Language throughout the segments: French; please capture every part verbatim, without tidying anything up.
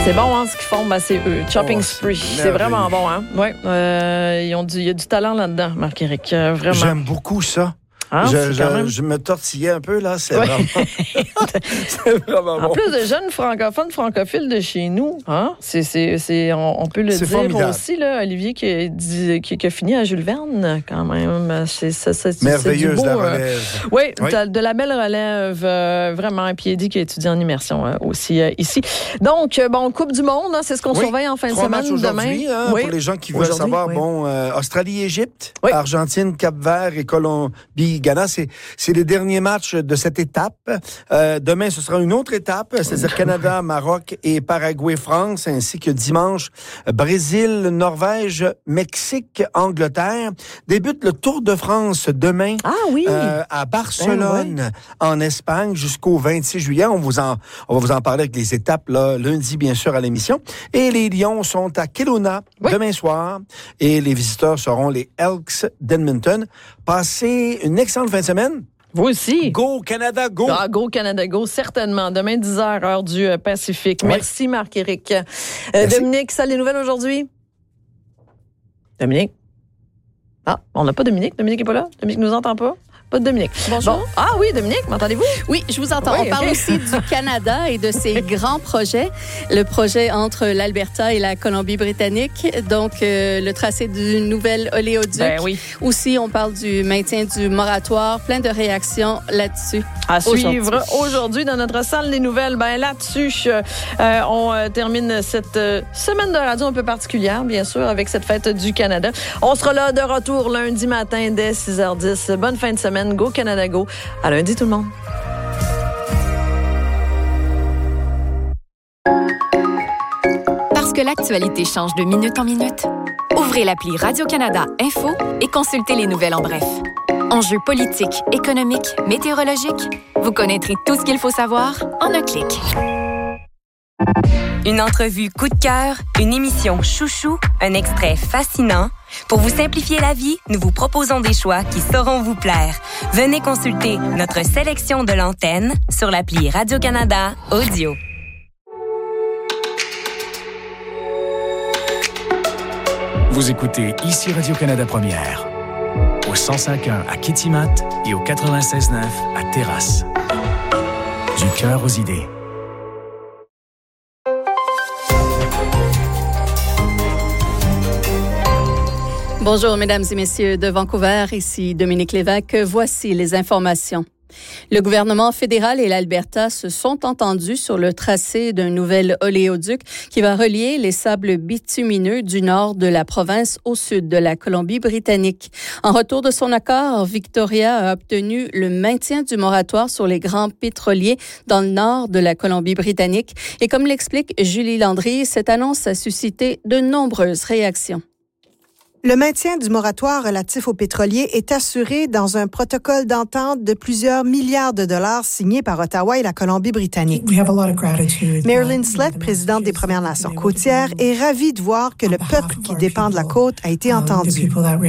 C'est bon, hein, ce qu'ils font, ben, c'est eux. Chopping oh, Spree. C'est, c'est vraiment bon, hein? Oui. Euh, ils ont du, il y a du talent là-dedans, Marc-Éric. Euh, vraiment. J'aime beaucoup ça. Ah, je, je, même... je me tortillais un peu, là. C'est, ouais. vraiment... c'est vraiment bon. En plus de jeunes francophones francophiles de chez nous, hein? c'est, c'est, c'est, on, on peut le c'est dire formidable. Aussi, là, Olivier, qui a, dit, qui, qui a fini à Jules Verne, quand même. C'est, c'est, c'est, merveilleuse, c'est du beau, la euh... relève. Oui, oui. De, de la belle relève, euh, vraiment. Et puis, il dit qu'il étudie en immersion euh, aussi euh, ici. Donc, euh, bon, Coupe du Monde, hein, c'est ce qu'on oui. surveille en fin Trois de semaine. Demain, hein, oui. Pour les gens qui veulent savoir, oui. bon, euh, Australie-Égypte, oui. Argentine, Cap-Vert et Colombie-Ghana, c'est C'est les derniers matchs de cette étape. Euh, demain, ce sera une autre étape, c'est-à-dire Canada, Maroc et Paraguay-France, ainsi que dimanche, Brésil, Norvège, Mexique, Angleterre. Débute le Tour de France demain ah, oui. euh, à Barcelone, ben, oui. en Espagne, jusqu'au vingt-six juillet. On, vous en, on va vous en parler avec les étapes là, lundi, bien sûr, à l'émission. Et les Lions sont à Kelowna oui. demain soir. Et les visiteurs seront les Elks d'Edmonton. Passez une excellente fin de semaine. Vous aussi. Go Canada, go! Ah, go Canada, go, certainement. Demain, dix heures, heure du euh, Pacifique. Oui. Merci, Marc-Éric. Euh, Dominique, ça, les nouvelles aujourd'hui? Dominique? Ah, on n'a pas Dominique. Dominique n'est pas là? Dominique ne nous entend pas? Pas de Dominique. Bonjour. Bon. Ah oui, Dominique, m'entendez-vous? Oui, je vous entends. Oui, on parle okay. aussi du Canada et de ses grands projets. Le projet entre l'Alberta et la Colombie-Britannique. Donc, euh, le tracé du nouvel oléoduc. Ben oui. Aussi, on parle du maintien du moratoire. Plein de réactions là-dessus. À suivre aujourd'hui, aujourd'hui dans notre salle des nouvelles. Ben là-dessus, euh, on euh, termine cette euh, semaine de radio un peu particulière, bien sûr, avec cette fête du Canada. On sera là de retour lundi matin dès six heures dix. Bonne fin de semaine. Go Canada, go. À lundi, tout le monde. Parce que l'actualité change de minute en minute, ouvrez l'appli Radio-Canada Info et consultez les nouvelles en bref. Enjeux politiques, économiques, météorologiques, vous connaîtrez tout ce qu'il faut savoir en un clic. Une entrevue coup de cœur, une émission chouchou, un extrait fascinant. Pour vous simplifier la vie, nous vous proposons des choix qui sauront vous plaire. Venez consulter notre sélection de l'antenne sur l'appli Radio-Canada Audio. Vous écoutez ici Radio-Canada Première, au cent cinq point un à Kitimat et au quatre-vingt-seize neuf à Terrasse. Du cœur aux idées. Bonjour, mesdames et messieurs de Vancouver, ici Dominique Lévesque. Voici les informations. Le gouvernement fédéral et l'Alberta se sont entendus sur le tracé d'un nouvel oléoduc qui va relier les sables bitumineux du nord de la province au sud de la Colombie-Britannique. En retour de son accord, Victoria a obtenu le maintien du moratoire sur les grands pétroliers dans le nord de la Colombie-Britannique. Et comme l'explique Julie Landry, cette annonce a suscité de nombreuses réactions. Le maintien du moratoire relatif aux pétroliers est assuré dans un protocole d'entente de plusieurs milliards de dollars signé par Ottawa et la Colombie-Britannique. Marilyn Slett, présidente des Premières Nations côtières, est ravie de voir que le peuple qui dépend de la côte a été entendu.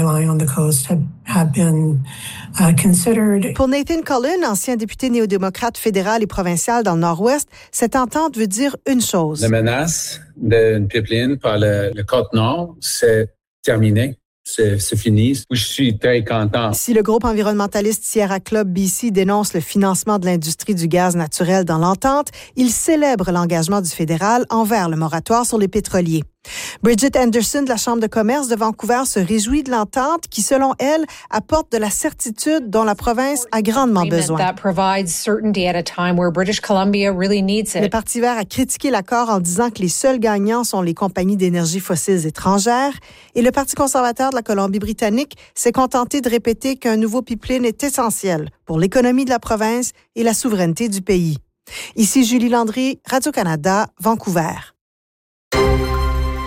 Pour Nathan Cullen, ancien député néo-démocrate fédéral et provincial dans le Nord-Ouest, cette entente veut dire une chose. La menace d'une pipeline par le, le Côte-Nord, c'est terminé. C'est, c'est fini. Je suis très content. Si le groupe environnementaliste Sierra Club B C dénonce le financement de l'industrie du gaz naturel dans l'entente, il célèbre l'engagement du fédéral envers le moratoire sur les pétroliers. Bridget Anderson de la Chambre de commerce de Vancouver se réjouit de l'entente qui, selon elle, apporte de la certitude dont la province a grandement besoin. Le Parti vert a critiqué l'accord en disant que les seuls gagnants sont les compagnies d'énergie fossiles étrangères et le Parti conservateur de la Colombie-Britannique s'est contenté de répéter qu'un nouveau pipeline est essentiel pour l'économie de la province et la souveraineté du pays. Ici Julie Landry, Radio-Canada, Vancouver.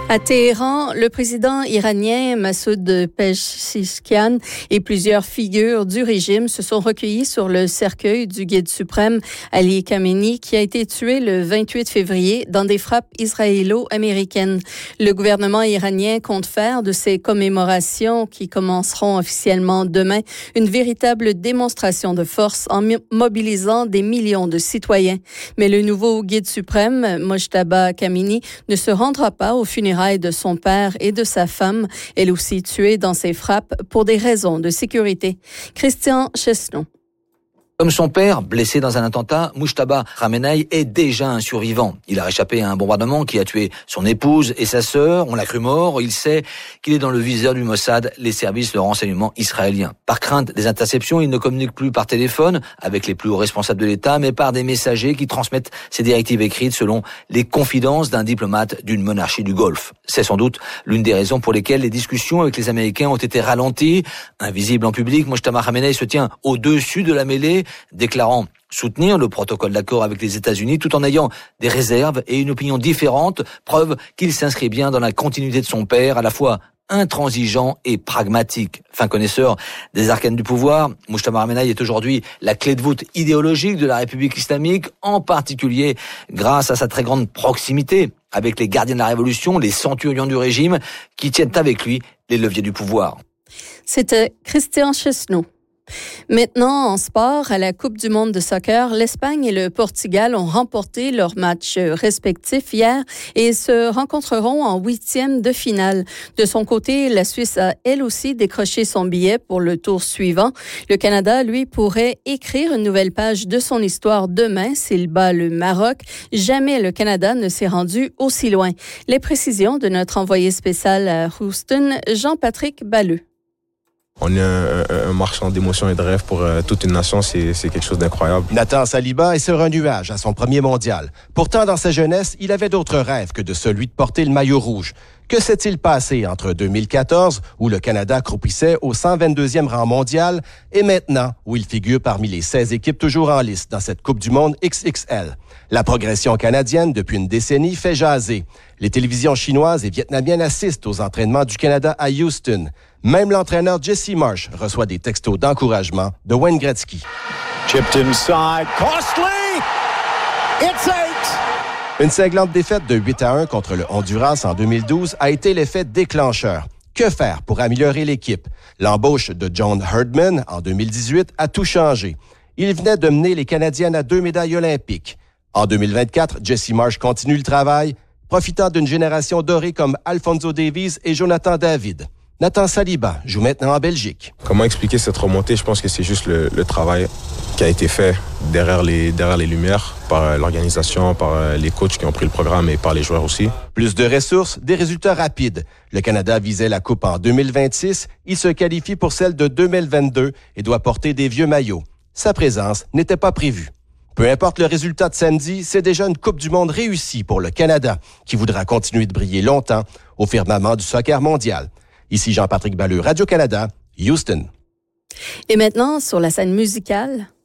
À Téhéran, le président iranien Massoud Pezeshkian et plusieurs figures du régime se sont recueillis sur le cercueil du guide suprême Ali Khamenei qui a été tué le vingt-huit février dans des frappes israélo-américaines. Le gouvernement iranien compte faire de ces commémorations qui commenceront officiellement demain une véritable démonstration de force en mobilisant des millions de citoyens. Mais le nouveau guide suprême, Mojtaba Khamenei, ne se rendra pas aux funérailles de son père et de sa femme, elle aussi tuée dans ces frappes pour des raisons de sécurité. Christian Chesneau. Comme son père, blessé dans un attentat, Mojtaba Khamenei est déjà un survivant. Il a réchappé à un bombardement qui a tué son épouse et sa sœur. On l'a cru mort. Il sait qu'il est dans le viseur du Mossad, les services de renseignement israéliens. Par crainte des interceptions, il ne communique plus par téléphone avec les plus hauts responsables de l'État, mais par des messagers qui transmettent ses directives écrites selon les confidences d'un diplomate d'une monarchie du Golfe. C'est sans doute l'une des raisons pour lesquelles les discussions avec les Américains ont été ralenties. Invisible en public, Mojtaba Khamenei se tient au-dessus de la mêlée, déclarant soutenir le protocole d'accord avec les États-Unis tout en ayant des réserves et une opinion différente, preuve qu'il s'inscrit bien dans la continuité de son père, à la fois intransigeant et pragmatique. Fin connaisseur des arcanes du pouvoir, Mojtaba Khamenei est aujourd'hui la clé de voûte idéologique de la République islamique, en particulier grâce à sa très grande proximité avec les gardiens de la Révolution, les centurions du régime, qui tiennent avec lui les leviers du pouvoir. C'était Christian Chesneau. Maintenant, en sport, à la Coupe du monde de soccer, l'Espagne et le Portugal ont remporté leurs matchs respectifs hier et se rencontreront en huitième de finale. De son côté, la Suisse a elle aussi décroché son billet pour le tour suivant. Le Canada, lui, pourrait écrire une nouvelle page de son histoire demain s'il bat le Maroc. Jamais le Canada ne s'est rendu aussi loin. Les précisions de notre envoyé spécial à Houston, Jean-Patrick Balleux. On est un, un, un marchand d'émotions et de rêves pour euh, toute une nation, c'est, c'est quelque chose d'incroyable. Nathan Saliba est sur un nuage à son premier mondial. Pourtant, dans sa jeunesse, il avait d'autres rêves que de celui de porter le maillot rouge. Que s'est-il passé entre deux mille quatorze, où le Canada croupissait au cent vingt-deuxième rang mondial, et maintenant, où il figure parmi les seize équipes toujours en lice dans cette Coupe du monde X X L? La progression canadienne, depuis une décennie, fait jaser. Les télévisions chinoises et vietnamiennes assistent aux entraînements du Canada à Houston. Même l'entraîneur Jesse Marsh reçoit des textos d'encouragement de Wayne Gretzky. Chipped inside, costly! It's eight! Une cinglante défaite de huit à un contre le Honduras en deux mille douze a été l'effet déclencheur. Que faire pour améliorer l'équipe? L'embauche de John Herdman en deux mille dix-huit a tout changé. Il venait de mener les Canadiennes à deux médailles olympiques. En deux mille vingt-quatre, Jesse Marsh continue le travail, profitant d'une génération dorée comme Alphonso Davies et Jonathan David. Nathan Saliba joue maintenant en Belgique. Comment expliquer cette remontée? Je pense que c'est juste le, le travail qui a été fait derrière les, derrière les lumières par l'organisation, par les coachs qui ont pris le programme et par les joueurs aussi. Plus de ressources, des résultats rapides. Le Canada visait la Coupe en deux mille vingt-six. Il se qualifie pour celle de deux mille vingt-deux et doit porter des vieux maillots. Sa présence n'était pas prévue. Peu importe le résultat de samedi, c'est déjà une Coupe du monde réussie pour le Canada, qui voudra continuer de briller longtemps au firmament du soccer mondial. Ici Jean-Patrick Balleux, Radio-Canada, Houston. Et maintenant, sur la scène musicale...